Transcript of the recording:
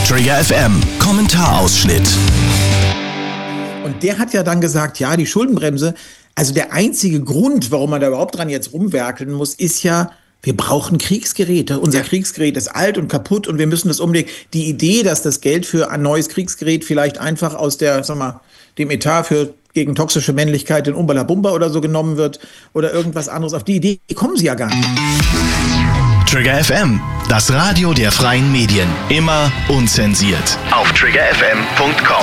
Trigger FM, Kommentarausschnitt. Und der hat ja dann gesagt, ja, die Schuldenbremse, also der einzige Grund, warum man da überhaupt dran jetzt rumwerkeln muss, ist ja, wir brauchen Kriegsgeräte. Unser Kriegsgerät ist alt und kaputt und wir müssen das umlegen. Die Idee, dass das Geld für ein neues Kriegsgerät vielleicht einfach aus dem Etat gegen toxische Männlichkeit in Umbalabumba oder so genommen wird oder irgendwas anderes, auf die Idee kommen sie ja gar nicht. Trigger FM, das Radio der freien Medien. Immer unzensiert. Auf triggerfm.com.